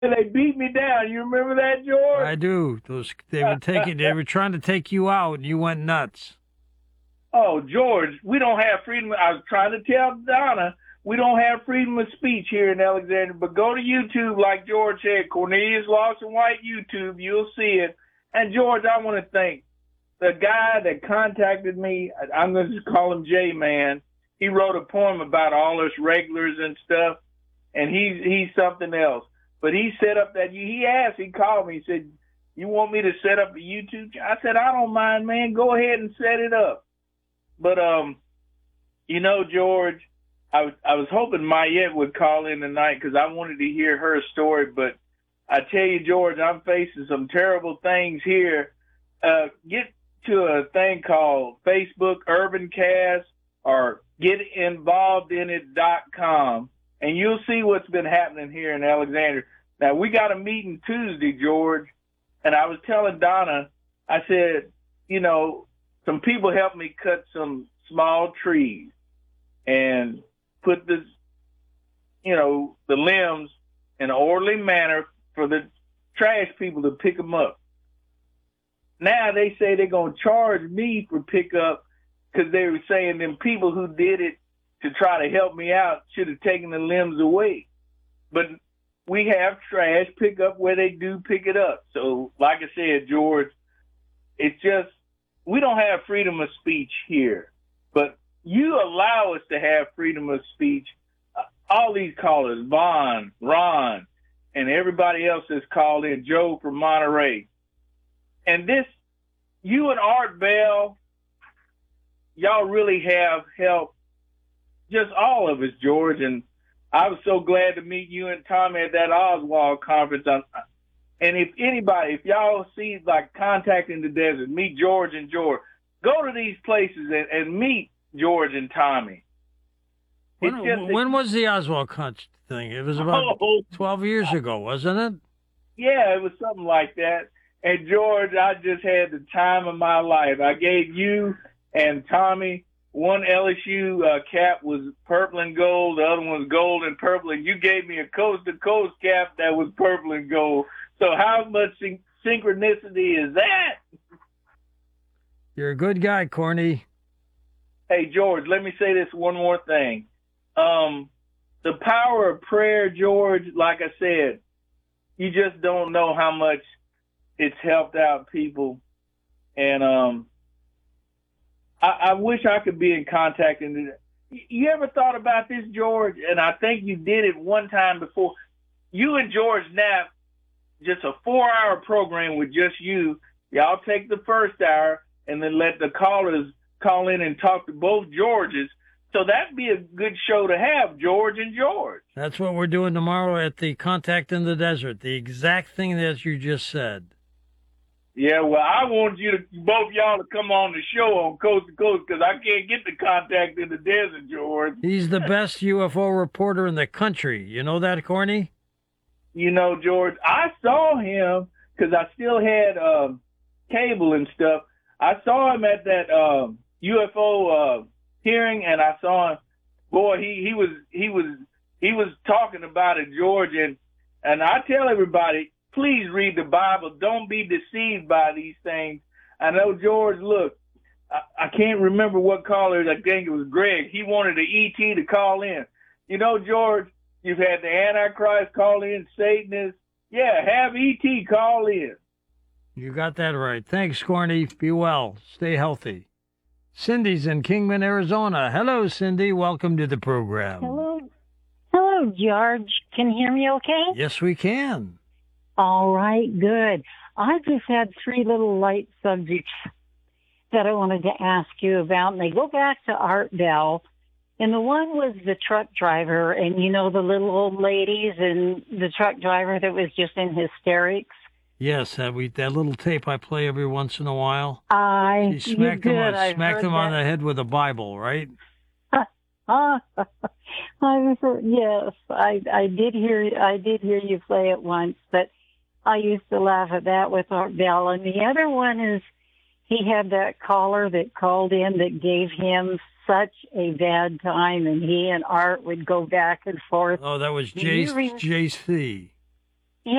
They beat me down. You remember that, George? I do. They were trying to take you out, and you went nuts. Oh, George, we don't have freedom. I was trying to tell Donna we don't have freedom of speech here in Alexandria. But go to YouTube, like George said, Cornelius Lawson White YouTube. You'll see it. And George, I want to thank the guy that contacted me. I'm going to just call him J Man. He wrote a poem about all us regulars and stuff, and he's something else. But he set up that. He called me. He said, "You want me to set up a YouTube?" I said, "I don't mind, man. Go ahead and set it up." But George, I was hoping Mayette would call in tonight because I wanted to hear her story. But I tell you, George, I'm facing some terrible things here. Get to a thing called Facebook Urbancast or getinvolvedinit.com, and you'll see what's been happening here in Alexandria. Now, we got a meeting Tuesday, George, and I was telling Donna, I said, some people helped me cut some small trees and put the limbs in an orderly manner for the trash people to pick them up. Now they say they're going to charge me for pickup because they were saying them people who did it to try to help me out should have taken the limbs away. But we have trash pickup where they do pick it up. So like I said, George, it's just, we don't have freedom of speech here, but you allow us to have freedom of speech. All these callers, Vaughn, Ron, and everybody else that's called in, Joe from Monterey. And this, you and Art Bell, y'all really have helped just all of us, George. And I was so glad to meet you and Tommy at that Oswald conference. And if y'all see like Contacting the Desert, meet George and George. Go to these places and meet George and Tommy. When was the Oswald Kuntz thing? It was about 12 years ago, wasn't it? Yeah, it was something like that. And George, I just had the time of my life. I gave you and Tommy one LSU cap was purple and gold. The other one was gold and purple. And you gave me a coast-to-coast cap that was purple and gold. So how much synchronicity is that? You're a good guy, Corny. Hey, George, let me say this one more thing. The power of prayer, George, like I said, you just don't know how much it's helped out people. And I wish I could be in contact. You ever thought about this, George? And I think you did it one time before. You and George Knapp, just a 4-hour program with just you. Y'all take the first hour and then let the callers call in and talk to both Georges. So that'd be a good show to have, George and George. That's what we're doing tomorrow at the Contact in the Desert. The exact thing that you just said. Yeah, well, I want both y'all to come on the show on Coast to Coast because I can't get the Contact in the Desert, George. He's the best UFO reporter in the country. You know that, Corny? George, I saw him because I still had cable and stuff. I saw him at that UFO hearing, and I saw him. Boy, he was talking about it, George, and I tell everybody, please read the Bible. Don't be deceived by these things. I know, George, look, I can't remember what caller. I think it was Greg. He wanted the ET to call in. George, you've had the Antichrist call in, Satanists. Yeah, have ET call in. You got that right. Thanks, Corny. Be well. Stay healthy. Cindy's in Kingman, Arizona. Hello, Cindy. Welcome to the program. Hello, George. Can you hear me okay? Yes, we can. All right, good. I just had 3 little light subjects that I wanted to ask you about, and they go back to Art Bell. And the one was the truck driver, and the little old ladies and the truck driver that was just in hysterics. Yes, that little tape I play every once in a while. You smacked them on the head with a Bible, right? I've heard, yes, I did hear you play it once, but I used to laugh at that with Art Bell. And the other one is he had that caller that called in that gave him such a bad time, and he and Art would go back and forth. Oh, that was JC.